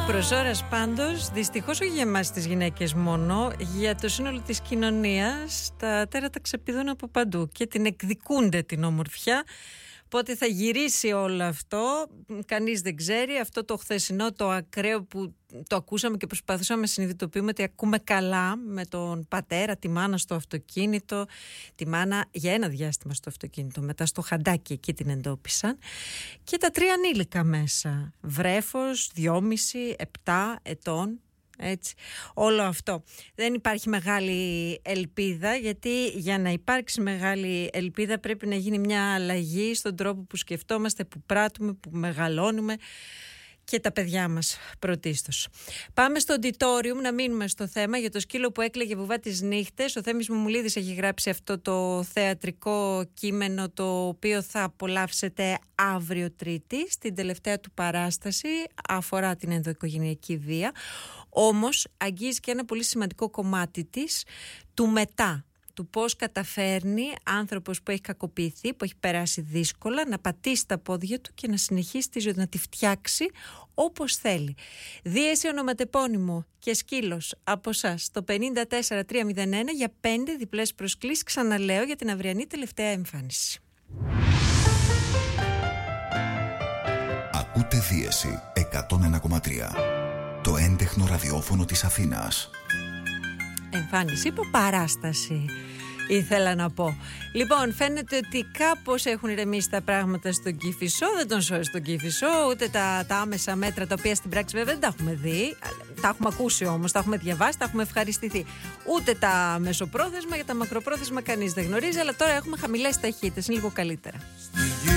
Προς ώρας πάντως, δυστυχώς όχι για εμάς τις γυναίκες μόνο, για το σύνολο της κοινωνίας, τα τέρατα ξεπηδούν από παντού και την εκδικούνται την ομορφιά. Πότε θα γυρίσει όλο αυτό, κανείς δεν ξέρει. Αυτό το χθεσινό, το ακραίο που το ακούσαμε και προσπαθούσαμε να συνειδητοποιούμε ότι ακούμε καλά, με τον πατέρα, τη μάνα στο αυτοκίνητο, τη μάνα για ένα διάστημα στο αυτοκίνητο, μετά στο χαντάκι εκεί την εντόπισαν, και τα 3 ανήλικα μέσα, βρέφος 2,5, 7 ετών. Έτσι, όλο αυτό. Δεν υπάρχει μεγάλη ελπίδα, γιατί για να υπάρξει μεγάλη ελπίδα πρέπει να γίνει μια αλλαγή στον τρόπο που σκεφτόμαστε, που πράττουμε, που μεγαλώνουμε και τα παιδιά μας πρωτίστως. Πάμε στο auditorium, να μείνουμε στο θέμα για το σκύλο που έκλαιγε βουβά τις νύχτες. Ο Θέμης Μουμουλίδης έχει γράψει αυτό το θεατρικό κείμενο, το οποίο θα απολαύσετε αύριο Τρίτη στην τελευταία του παράσταση. Αφορά την ενδοοικογενειακή βία, όμως αγγίζει και ένα πολύ σημαντικό κομμάτι της, του μετά, του πώς καταφέρνει άνθρωπος που έχει κακοποιηθεί, που έχει περάσει δύσκολα, να πατήσει τα πόδια του και να συνεχίσει τη ζωή, να τη φτιάξει όπως θέλει. Δίεση, ονοματεπώνυμο και σκύλος από εσάς στο 54301 για 5 διπλές προσκλήσεις, ξαναλέω, για την αυριανή τελευταία εμφάνιση. Ακούτε Δίεση 101,3, το έντεχνο ραδιόφωνο της Αθήνας. Εμφάνιση, είπα παράσταση, ήθελα να πω. Λοιπόν, φαίνεται ότι κάπως έχουν ηρεμήσει τα πράγματα στον Κηφισό. Δεν τον σώζει τον Κηφισό, ούτε τα άμεσα μέτρα, τα οποία στην πράξη βέβαια δεν τα έχουμε δει. Τα έχουμε ακούσει όμως, τα έχουμε διαβάσει, τα έχουμε ευχαριστηθεί. Ούτε τα μεσοπρόθεσμα, για τα μακροπρόθεσμα κανείς δεν γνωρίζει. Αλλά τώρα έχουμε χαμηλές ταχύτητες, είναι λίγο καλύτερα.